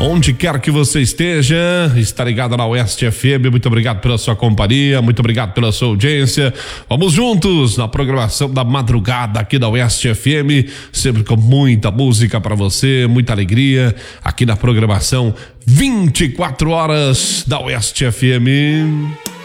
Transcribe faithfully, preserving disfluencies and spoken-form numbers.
Onde quer que você esteja, está ligado na Oeste F M, muito obrigado pela sua companhia, muito obrigado pela sua audiência. Vamos juntos na programação da madrugada aqui da Oeste F M, sempre com muita música para você, muita alegria aqui na programação vinte e quatro horas da Oeste F M.